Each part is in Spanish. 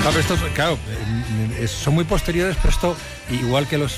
No, pero estos, claro, son muy posteriores, pero esto, igual que los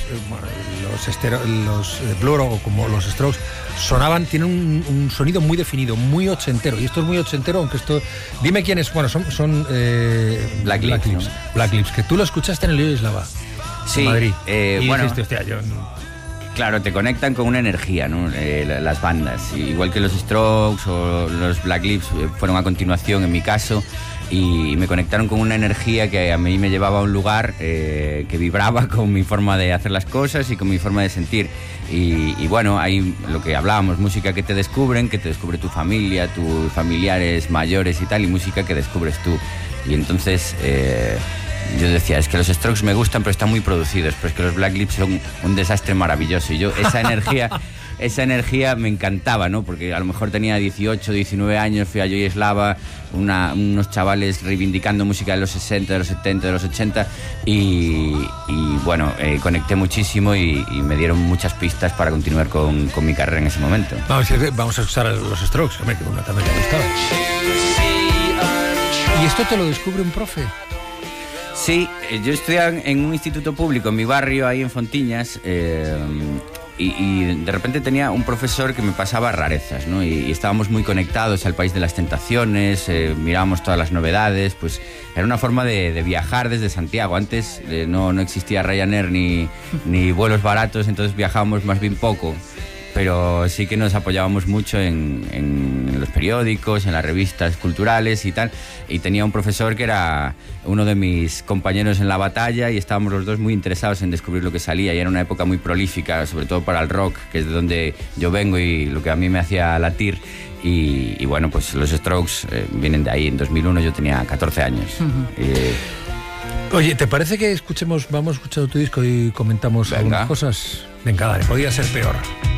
Blur o como los Strokes, tienen un sonido muy definido, muy ochentero. Y esto es muy ochentero, aunque esto... Dime quiénes, bueno, son Black Lips, ¿no? Black Lips, que tú lo escuchaste en el Yoyeslava, sí, en Madrid. Y bueno, dijiste, hostia, yo... Claro, te conectan con una energía, ¿no? Las bandas. Igual que los Strokes o los Black Lips fueron a continuación, en mi caso, y me conectaron con una energía que a mí me llevaba a un lugar que vibraba con mi forma de hacer las cosas y con mi forma de sentir. Y bueno, hay lo que hablábamos, música que te descubre tu familia, tus familiares mayores y tal, y música que descubres tú. Y entonces... yo decía, es que los Strokes me gustan, pero están muy producidos, pero es que los Black Lips son un desastre maravilloso. Y yo, esa energía me encantaba, ¿no? Porque a lo mejor tenía 18, 19 años, fui a Yoyeslava, unos chavales reivindicando música de los 60, de los 70, de los 80, y bueno, conecté muchísimo y me dieron muchas pistas para continuar con mi carrera en ese momento. Vamos a escuchar a los Strokes, hombre, que uno también le gustaba. ¿Y esto te lo descubre un profe? Sí, yo estudiaba en un instituto público en mi barrio, ahí en Fontiñas, y de repente tenía un profesor que me pasaba rarezas, ¿no? Y estábamos muy conectados al país de las tentaciones, mirábamos todas las novedades, pues era una forma de viajar desde Santiago. Antes no existía Ryanair ni vuelos baratos, entonces viajábamos más bien poco. Pero sí que nos apoyábamos mucho en los periódicos, en las revistas culturales y tal. Y tenía un profesor que era uno de mis compañeros en la batalla y estábamos los dos muy interesados en descubrir lo que salía. Y era una época muy prolífica, sobre todo para el rock, que es de donde yo vengo y lo que a mí me hacía latir. Y bueno, pues los Strokes vienen de ahí. En 2001 yo tenía 14 años. Oye, ¿te parece que vamos escuchando tu disco y comentamos algunas cosas? Venga, dale, podía ser peor.